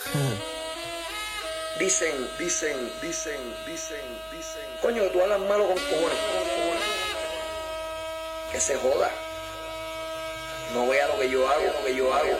Dicen. Coño, que tú hablas malo con cojones. Que se joda. No vea lo que yo hago,